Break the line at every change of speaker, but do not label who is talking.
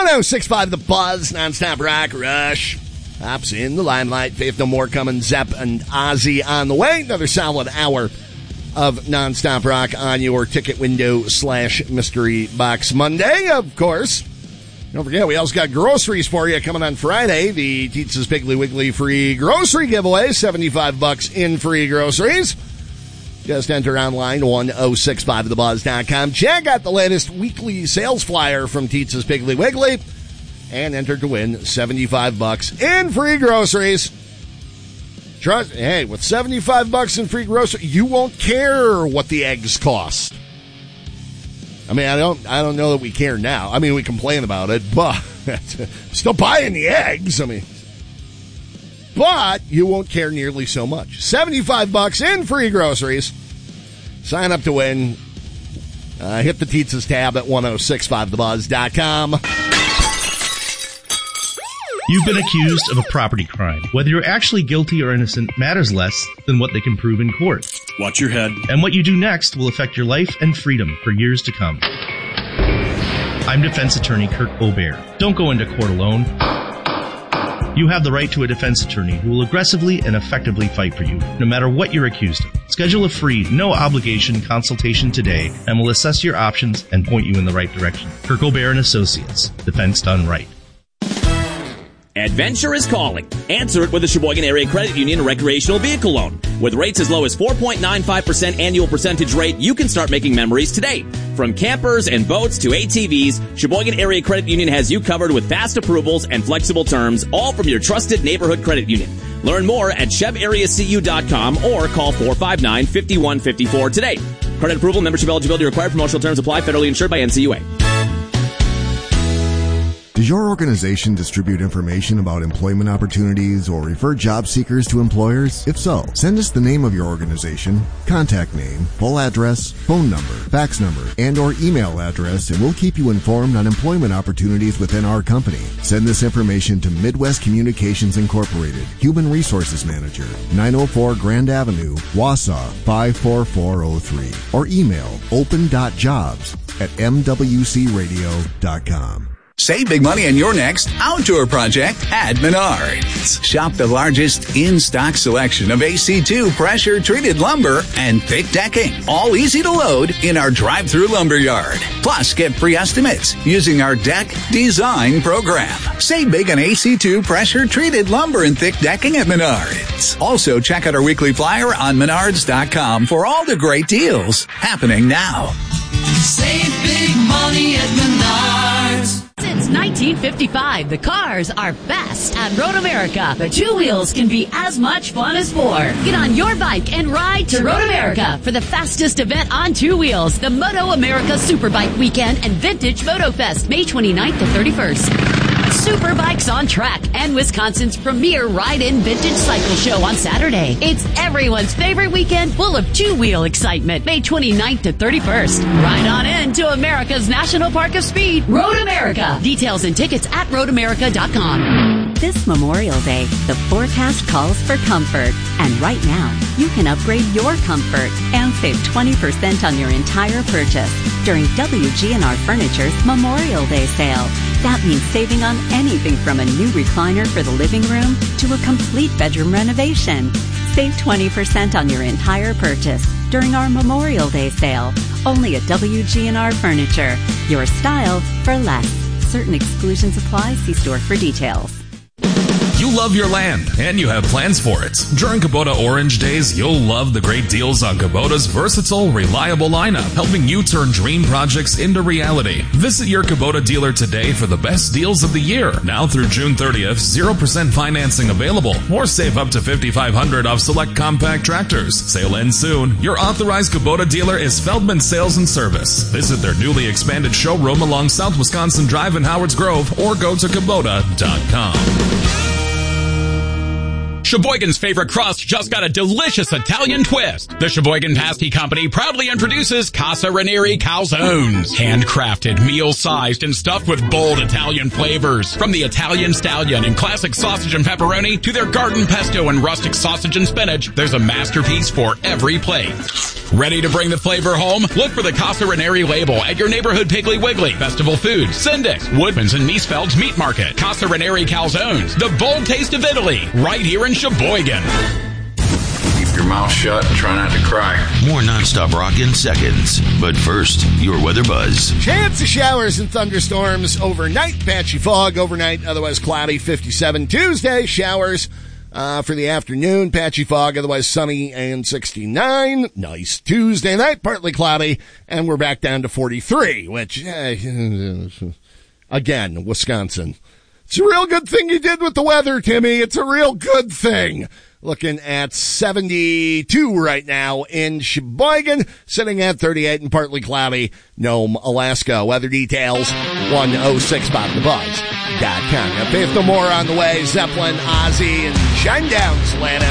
106.5 The Buzz, nonstop rock, Rush. Hops in the limelight. Faith No More coming, Zepp and Ozzy on the way. Another solid hour of nonstop rock on your ticket window / mystery box Monday, of course. Don't forget, we also got groceries for you coming on Friday. The Tietz's Piggly Wiggly free grocery giveaway, $75 in free groceries. Just enter online, 1065thebuzz.com. Check out the latest weekly sales flyer from Tietz's Piggly Wiggly and enter to win $75 in free groceries. Trust, hey, with $75 in free groceries, you won't care what the eggs cost. I mean, I don't know that we care now. I mean, we complain about it, but still buying the eggs. I mean, but you won't care nearly so much. $75 in free groceries. Sign up to win. Hit the Tietz's tab at 1065thebuzz.com.
You've been accused of a property crime. Whether you're actually guilty or innocent matters less than what they can prove in court.
Watch your head.
And what you do next will affect your life and freedom for years to come. I'm defense attorney Kurt Obear. Don't go into court alone. You have the right to a defense attorney who will aggressively and effectively fight for you, no matter what you're accused of. Schedule a free, no-obligation consultation today, and we'll assess your options and point you in the right direction. Kirk Obear & Associates. Defense done right.
Adventure is calling. Answer it with a Sheboygan Area Credit Union recreational vehicle loan. With rates as low as 4.95% annual percentage rate, you can start making memories today. From campers and boats to ATVs, Sheboygan Area Credit Union has you covered with fast approvals and flexible terms, all from your trusted neighborhood credit union. Learn more at chevareacu.com or call 459-5154 today. Credit approval, membership eligibility required. Promotional terms apply. Federally insured by NCUA.
Does your organization distribute information about employment opportunities or refer job seekers to employers? If so, send us the name of your organization, contact name, full address, phone number, fax number, and or email address, and we'll keep you informed on employment opportunities within our company. Send this information to Midwest Communications Incorporated, Human Resources Manager, 904 Grand Avenue, Wausau 54403, or email open.jobs@mwcradio.com.
Save big money on your next outdoor project at Menards. Shop the largest in-stock selection of AC2 pressure-treated lumber and thick decking, all easy to load in our drive-through lumber yard. Plus, get free estimates using our deck design program. Save big on AC2 pressure-treated lumber and thick decking at Menards. Also, check out our weekly flyer on Menards.com for all the great deals happening now.
Save big money at Menards.
Since 1955, the cars are fast at Road America. The two wheels can be as much fun as four. Get on your bike and ride to Road America for the fastest event on two wheels, the Moto America Superbike Weekend and Vintage Moto Fest, May 29th to 31st. Superbikes on Track and Wisconsin's premier ride-in vintage cycle show on Saturday. It's everyone's favorite weekend full of two-wheel excitement, May 29th to 31st. Ride on in to America's National Park of Speed, Road America. Details and tickets at roadamerica.com.
This Memorial Day, the forecast calls for comfort. And right now, you can upgrade your comfort and save 20% on your entire purchase during WG&R Furniture's Memorial Day sale. That means saving on anything from a new recliner for the living room to a complete bedroom renovation. Save 20% on your entire purchase during our Memorial Day sale. Only at WG&R Furniture. Your style for less. Certain exclusions apply. See store for details.
You love your land, and you have plans for it. During Kubota Orange Days, you'll love the great deals on Kubota's versatile, reliable lineup, helping you turn dream projects into reality. Visit your Kubota dealer today for the best deals of the year. Now through June 30th, 0% financing available, or save up to $5,500 off select compact tractors. Sale ends soon. Your authorized Kubota dealer is Feldman Sales and Service. Visit their newly expanded showroom along South Wisconsin Drive in Howards Grove, or go to Kubota.com.
Sheboygan's favorite crust just got a delicious Italian twist. The Sheboygan Pasty Company proudly introduces Casa Ranieri Calzones. Handcrafted, meal-sized, and stuffed with bold Italian flavors. From the Italian Stallion and classic sausage and pepperoni to their garden pesto and rustic sausage and spinach, there's a masterpiece for every plate. Ready to bring the flavor home? Look for the Casa Ranieri label at your neighborhood Piggly Wiggly, Festival Foods, Syndex, Woodman's, and Miesfeld's Meat Market. Casa Ranieri Calzones, the bold taste of Italy, right here in Sheboygan.
Keep your mouth shut and try not to cry.
More nonstop rock in seconds. But first, your weather buzz.
Chance of showers and thunderstorms overnight. Patchy fog overnight, otherwise cloudy. 57 Tuesday. Showers for the afternoon. Patchy fog, otherwise sunny and 69. Nice Tuesday night, partly cloudy. And we're back down to 43, which, again, Wisconsin. It's a real good thing you did with the weather, Timmy. It's a real good thing. Looking at 72 right now in Sheboygan, sitting at 38 and partly cloudy. Nome, Alaska. Weather details, 106BobTheBuzz.com. Now, Faith No More on the way. Zeppelin, Ozzy, and Shinedown's Atlanta.